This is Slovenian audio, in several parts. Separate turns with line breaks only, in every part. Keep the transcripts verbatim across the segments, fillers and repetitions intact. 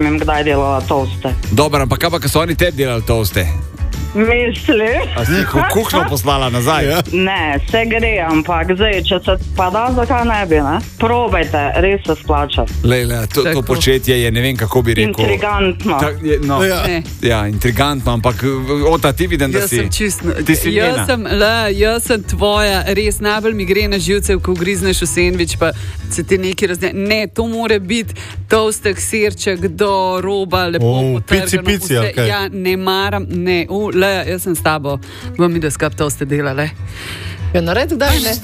jim kdaj delala toste.
Dobro, ampak kaj pa, ko so oni tebi delali toste?
Misli?
A si jih v kuhno poslala nazaj? Ja?
Ne, se gre, ampak zdaj, če se pa da, zakaj ne bi, ne? Probajte, res se splača.
Lejle, to, to početje je, ne vem, kako bi rekel.
Intrigantno.
Ta, je, no,
Ja.
ja, intrigantno, ampak Ota, ti vidim, da
Jaz
si...
sem čistno.
Ti si
jaz
njena.
sem, le, jaz sem tvoja, res najbolj mi gre na živce, ko grizneš v sendvič, pa se ti neki razne. Ne, to mora biti toastek, sirček do roba, lepo
O,
potrgano.
pici, pici,
vse.
ali kaj?
Ja, ne maram, ne. U, le, jaz sem s tabo. Bom mi, da skap toste delale.
Ja, naredi kdaj, ne?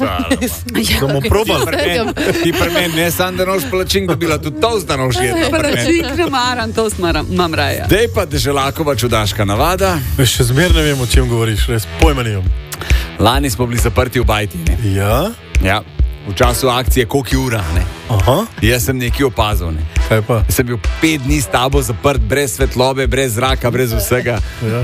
Bomo probali.
Ti pri meni ne sam, da noš palačink dobila, tudi toast da noš jedla.
Palačink ne maram, toast maram, imam raje.
Dej pa deželakova čudaška navada.
Še zmer ne vem, o čem govoriš, res pojma nimam.
Lani smo bili zaprti v bajti, ne?
Ja?
Ja. V času akcije Koki ura, ne?
Aha,
Jaz sem nekaj opazil, ne?
kaj pa?
Jaz sem bil pet dni s tabo zaprt, brez svetlobe, brez zraka, brez vsega.
Ja.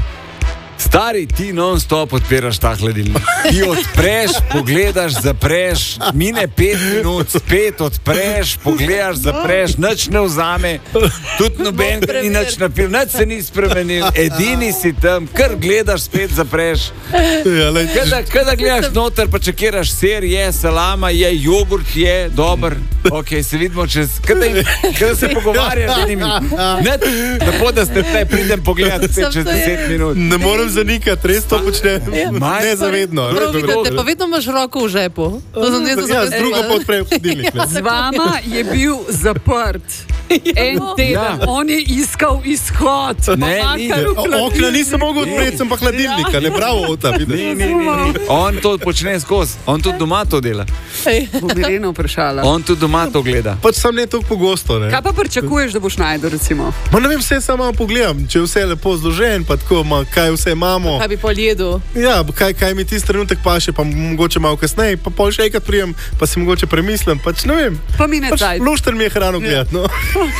Stari, ti non-stop odpiraš ta hladilnik. Ti odpreš, pogledaš, zapreš, mine pet minut, spet odpreš, pogledaš, zapreš, nič ne vzame, tudi noben ni nič napil, nič se ni spremenil, edini si tam, kar gledaš, spet zapreš.
Ja, lej,
Kada, kada gledaš noter, pa čekiraš ser, je, salama, je, jogurt je, dober. Ok, se vidimo čez... Kada, kada se pogovarjaš z njimi. Ne, lepo, da ste tle, pridem pogledat spet čez deset minut.
ne morem zanikati, res to počne nezavedno.
Prav vidite, pa vedno imaš roko v žepu. To sem jaz
Ja, z drugo pa odprej hladilnik. ne.
Z vama je bil zaprt. En teden,
Ja.
on je iskal izhod.
Ne,
Pa
ni.
makar v
O-
hladilnik.
Okna nisem mogel odpreti, sem pa hladilnika, ne bravo, Ota, vidiš.
Ni, ni, ni, ni. On to počne skozi, on tudi doma to dela.
Bom Ireno vprašala.
On tudi doma to gleda.
Pač sam ne toliko pogosto, ne.
Kaj pa pričakuješ, da boš najdel, recimo?
Ma ne vem, vse samo pogledam, če je vse lepo zložen, pa tako, ma, kaj vse imamo.
Kaj bi pol jedel?
Ja, kaj, kaj mi tisti trenutek paše, pa mogoče malo kasneje, pa pol še enkrat prijem, pa si mogoče premislim, pač ne vem.
Pa mi ne
Pač
cajt.
lušter mi je hrano gledati, no.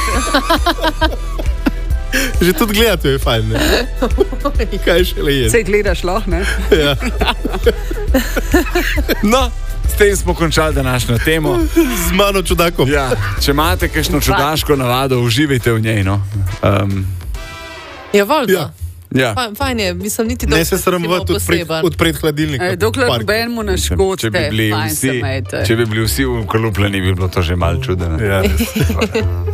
Že tudi gledati je fajn, ne. Kaj še le je.
Sej gledaš lahko, ne?
Ja.
No, s tem smo končali današnjo temo.
Z mano čudakom.
Ja, če imate kakšno čudaško navado, uživajte v njej. No. Um,
Ja, valjda.
Ja.
ja.
Fajn, fajn je, mislim, niti
Ne se sramovati odpred, odpred hladilnika.
E, dokler
v parku.
nobenemu ne
Če,
škodite,
če, bi bili
fajn
vsi,
se imejte.
če bi bili vsi ukalupljeni, bi bilo to že malo čudeno.
Ja, res.